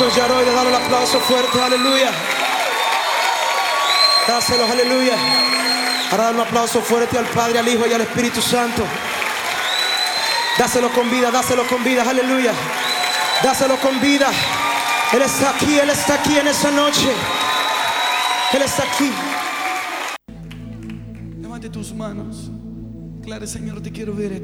Santos Yaroide, dale el aplauso fuerte, aleluya. Dáselo, aleluya. Ahora dale un aplauso fuerte al Padre, al Hijo y al Espíritu Santo. Dáselo con vida, aleluya. Dáselo con vida. Él está aquí en esa noche. Él está aquí. Levante tus manos. Claro, Señor, te quiero ver.